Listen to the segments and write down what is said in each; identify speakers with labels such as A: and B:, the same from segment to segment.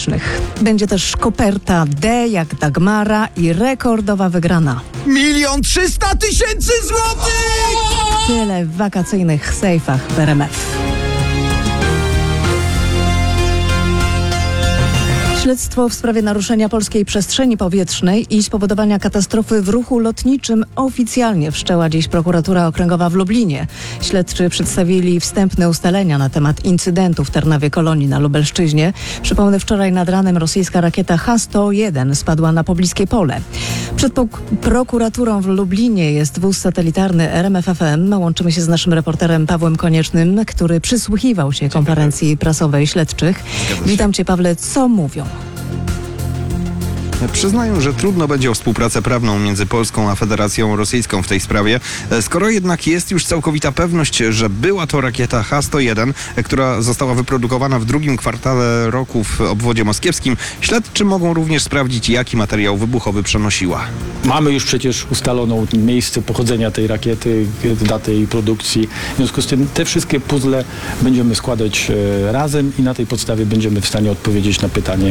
A: powietrznych. Będzie też koperta D jak Dagmara i rekordowa wygrana.
B: 1 300 000 złotych!
A: Tyle w wakacyjnych sejfach w RMF. Śledztwo w sprawie naruszenia polskiej przestrzeni powietrznej i spowodowania katastrofy w ruchu lotniczym oficjalnie wszczęła dziś prokuratura okręgowa w Lublinie. Śledczy przedstawili wstępne ustalenia na temat incydentu w Tarnawie-Kolonii na Lubelszczyźnie. Przypomnę, wczoraj nad ranem rosyjska rakieta H-101 spadła na pobliskie pole. Przed prokuraturą w Lublinie jest wóz satelitarny RMF FM. Łączymy się z naszym reporterem Pawłem Koniecznym, który przysłuchiwał się konferencji prasowej śledczych. Witam Cię, Pawle. Co mówią?
C: Przyznają, że trudno będzie o współpracę prawną między Polską a Federacją Rosyjską w tej sprawie. Skoro jednak jest już całkowita pewność, że była to rakieta H-101, która została wyprodukowana w drugim kwartale roku w obwodzie moskiewskim, śledczy mogą również sprawdzić, jaki materiał wybuchowy przenosiła.
D: Mamy już przecież ustaloną miejsce pochodzenia tej rakiety, datę jej produkcji. W związku z tym te wszystkie puzzle będziemy składać razem i na tej podstawie będziemy w stanie odpowiedzieć na pytanie.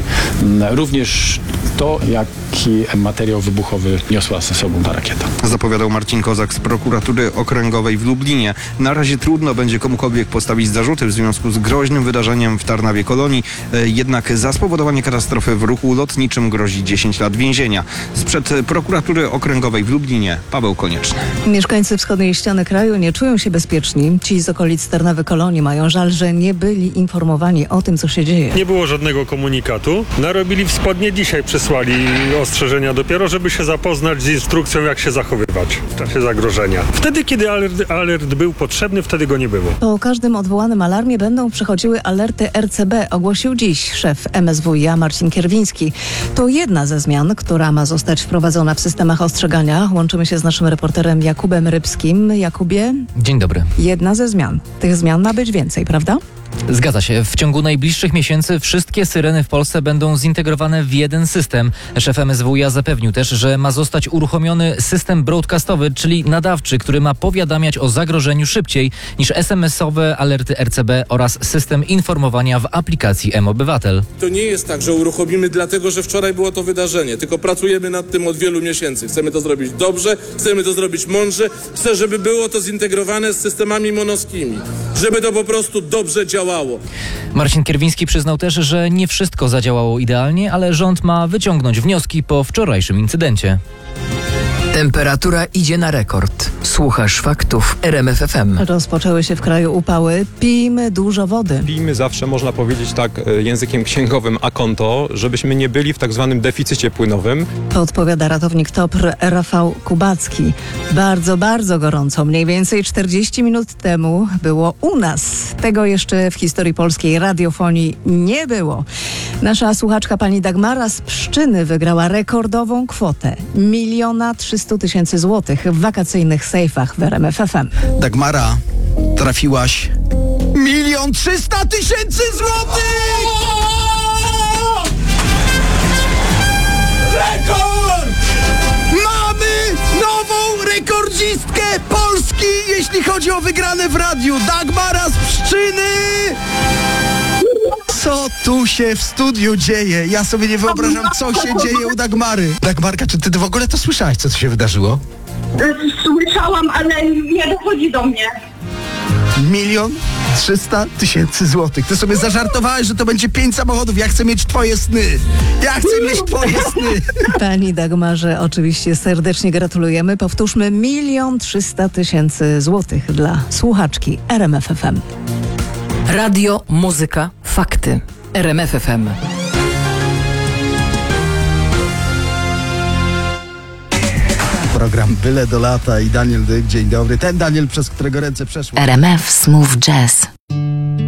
D: Również to, jaki materiał wybuchowy niosła ze sobą ta rakieta.
C: Zapowiadał Marcin Kozak z prokuratury okręgowej w Lublinie. Na razie trudno będzie komukolwiek postawić zarzuty w związku z groźnym wydarzeniem w Tarnawie-Kolonii. Jednak za spowodowanie katastrofy w ruchu lotniczym grozi 10 lat więzienia. Sprzed prokuratury okręgowej w Lublinie Paweł Konieczny.
A: Mieszkańcy wschodniej ściany kraju nie czują się bezpieczni. Ci z okolic Tarnawy-Kolonii mają żal, że nie byli informowani o tym, co się dzieje.
E: Nie było żadnego komunikatu. Narobili w spodnie, dzisiaj przysłali ostrzeżenia dopiero, żeby się zapoznać z instrukcją, jak się zachowywać w czasie zagrożenia. Wtedy, kiedy alert był potrzebny, wtedy go nie było.
A: Po każdym odwołanym alarmie będą przychodziły alerty RCB, ogłosił dziś szef MSWiA Marcin Kierwiński. To jedna ze zmian, która ma zostać wprowadzona w systemach ostrzegania. Łączymy się z naszym reporterem Jakubem Rybskim. Jakubie?
F: Dzień dobry.
A: Jedna ze zmian. Tych zmian ma być więcej, prawda?
F: Zgadza się. W ciągu najbliższych miesięcy wszystkie syreny w Polsce będą zintegrowane w jeden system. Szef MSWiA zapewnił też, że ma zostać uruchomiony system broadcastowy, czyli nadawczy, który ma powiadamiać o zagrożeniu szybciej niż SMS-owe alerty RCB oraz system informowania w aplikacji mObywatel.
G: To nie jest tak, że uruchomimy dlatego, że wczoraj było to wydarzenie, tylko pracujemy nad tym od wielu miesięcy. Chcemy to zrobić dobrze, chcemy to zrobić mądrze. Chcę, żeby było to zintegrowane z systemami monoskimi, żeby to po prostu dobrze działało.
F: Marcin Kierwiński przyznał też, że nie wszystko zadziałało idealnie, ale rząd ma wyciągnąć wnioski po wczorajszym incydencie.
H: Temperatura idzie na rekord. Słuchasz faktów RMF FM.
A: Rozpoczęły się w kraju upały. Pijmy dużo wody.
I: Pijmy zawsze, można powiedzieć tak językiem księgowym a konto, żebyśmy nie byli w tak zwanym deficycie płynowym.
A: Podpowiada ratownik TOPR Rafał Kubacki. Bardzo, bardzo gorąco. Mniej więcej 40 minut temu było u nas. Tego jeszcze w historii polskiej radiofonii nie było. Nasza słuchaczka pani Dagmara z Pszczyny wygrała rekordową kwotę 1 300 000 złotych w wakacyjnych sejfach w RMF FM.
B: Dagmara, trafiłaś 1 300 000 złotych! Rekord! Mamy nową rekordzistkę Polski, jeśli chodzi o wygrane w radiu. Dagmara z Pszczyny! Co tu się w studiu dzieje? Ja sobie nie wyobrażam, co się dzieje u Dagmary. Dagmarka, czy ty w ogóle to słyszałaś, co tu się wydarzyło?
J: Słyszałam, ale nie dochodzi do mnie.
B: 1 300 000 złotych. Ty sobie zażartowałeś, że to będzie 5 samochodów. Ja chcę mieć twoje sny. Ja chcę mieć twoje sny.
A: Pani Dagmarze oczywiście serdecznie gratulujemy. Powtórzmy 1 300 000 złotych dla słuchaczki RMF FM.
H: Radio, muzyka, fakty. RMF FM.
B: Program Byle do lata i Daniel Dyk. Dzień dobry. Ten Daniel, przez którego ręce przeszło.
K: RMF Smooth Jazz.